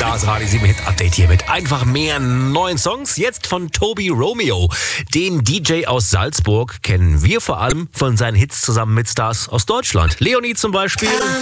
Das Radio 7 Hit Update hier mit einfach mehr neuen Songs. Jetzt von Toby Romeo. Den DJ aus Salzburg kennen wir vor allem von seinen Hits zusammen mit Stars aus Deutschland. Leonie zum Beispiel.